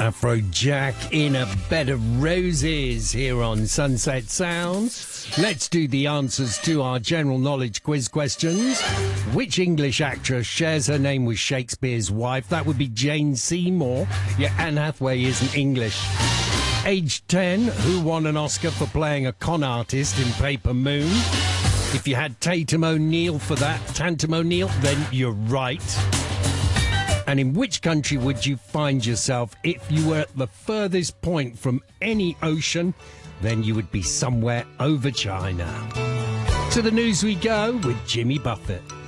Afrojack in a Bed of Roses here on Sunset Sounds. Let's do the answers to our general knowledge quiz questions. Which English actress shares her name with Shakespeare's wife? That would be Jane Seymour. Yeah, Anne Hathaway isn't English. Age 10, who won an Oscar for playing a con artist in Paper Moon? If you had Tantum O'Neill, then you're right. And in which country would you find yourself if you were at the furthest point from any ocean? Then you would be somewhere over China. To the news we go with Jimmy Buffett.